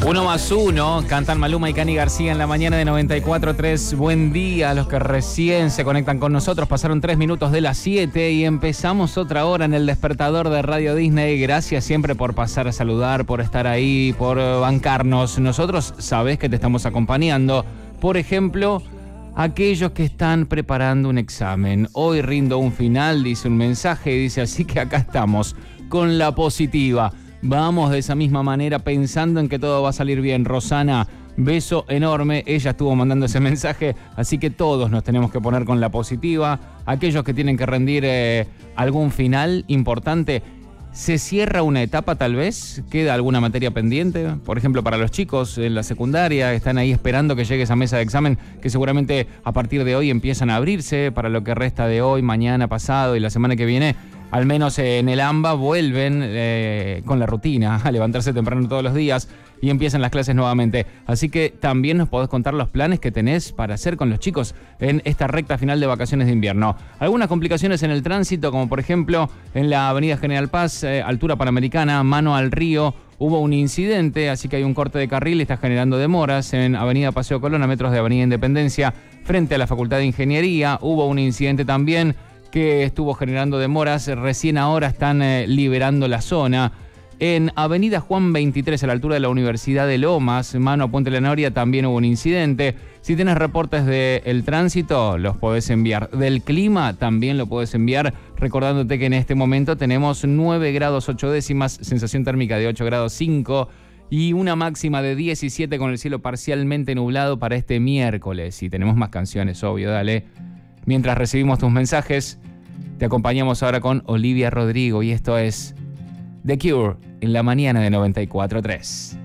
Uno más uno, cantan Maluma y Cani García en la mañana de 94.3. Buen día a los que recién se conectan con nosotros. Pasaron 3 minutos de las 7 y empezamos otra hora en el despertador de Radio Disney. Gracias siempre por pasar a saludar, por estar ahí, por bancarnos. Nosotros sabés que te estamos acompañando. Por ejemplo, aquellos que están preparando un examen. Hoy rindo un final, dice un mensaje y dice, así que acá estamos con la positiva. Vamos de esa misma manera pensando en que todo va a salir bien. Rosana, beso enorme. Ella estuvo mandando ese mensaje, así que todos nos tenemos que poner con la positiva. Aquellos que tienen que rendir algún final importante. ¿Se cierra una etapa tal vez? ¿Queda alguna materia pendiente? Por ejemplo, para los chicos en la secundaria, están ahí esperando que llegue esa mesa de examen que seguramente a partir de hoy empiezan a abrirse para lo que resta de hoy, mañana, pasado y la semana que viene. Al menos en el AMBA vuelven con la rutina a levantarse temprano todos los días y empiezan las clases nuevamente. Así que también nos podés contar los planes que tenés para hacer con los chicos en esta recta final de vacaciones de invierno. Algunas complicaciones en el tránsito, como por ejemplo en la avenida General Paz, altura Panamericana, mano al río. Hubo un incidente, así que hay un corte de carril y está generando demoras. En avenida Paseo Colón, a metros de avenida Independencia, frente a la Facultad de Ingeniería, hubo un incidente también que estuvo generando demoras. Recién ahora están liberando la zona. En avenida Juan 23, a la altura de la Universidad de Lomas, mano a Puente La Noria, también hubo un incidente. Si tienes reportes del tránsito, los podés enviar. Del clima, también lo podés enviar, recordándote que en este momento tenemos 9 grados 8 décimas, sensación térmica de 8 grados 5 y una máxima de 17 con el cielo parcialmente nublado para este miércoles. Y tenemos más canciones, obvio, dale. Mientras recibimos tus mensajes, te acompañamos ahora con Olivia Rodrigo y esto es The Cure en la mañana de 94.3.